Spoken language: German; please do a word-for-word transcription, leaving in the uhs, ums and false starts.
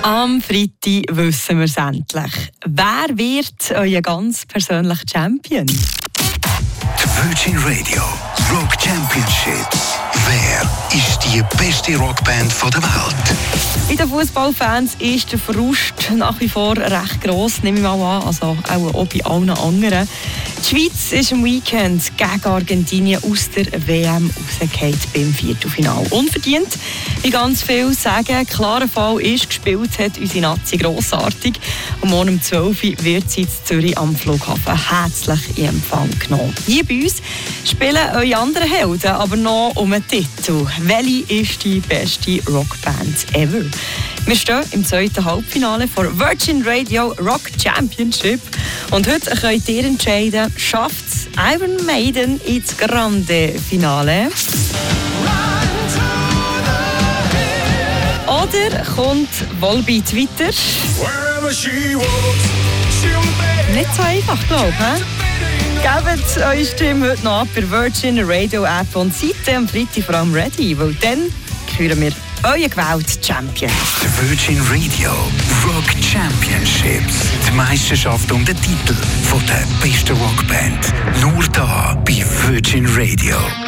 Am Freitag wissen wir es endlich. Wer wird euer ganz persönlicher Champion? Die Virgin Radio Rock Championship. Wer ist die beste Rockband der Welt? Bei den Fußballfans ist der Frust nach wie vor recht gross, nehme ich mal an, also auch, auch bei allen anderen. Die Schweiz ist am Weekend gegen Argentinien aus der W M rausgefallen beim Viertelfinale. Unverdient, wie ganz viele sagen. Klarer Fall ist, gespielt hat unsere Nazi grossartig. Und morgen um zwölf Uhr wird sie in Zürich am Flughafen herzlich in Empfang genommen. Hier bei uns spielen eure anderen Helden aber noch um einen Titel. Welche ist die beste Rockband ever? Wir stehen im zweiten Halbfinale von Virgin Radio Rock Championship. Und heute könnt ihr entscheiden, schafft Iron Maiden ins Grande Finale? Oder kommt Volbeat weiter? Nicht so einfach, glaube ich. Gebt eure Stimme heute noch ab bei Virgin Radio App und seid am Freitag vor allem ready, weil dann küren wir euer gewählten Champion. Die Virgin Radio Rock Championships. Die Meisterschaft um den Titel von der besten Rockband. Nur da bei Virgin Radio.